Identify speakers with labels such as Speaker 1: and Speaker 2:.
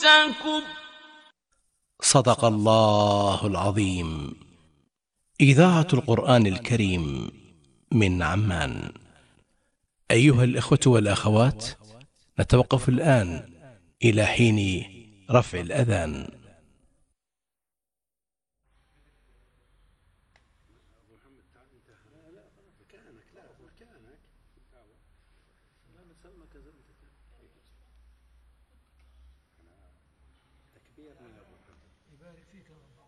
Speaker 1: تكن.
Speaker 2: صدق الله العظيم. إذاعة القرآن الكريم من عمان. أيها الإخوة والأخوات، نتوقف الآن إلى حين رفع الأذان.
Speaker 3: يبارك فيك.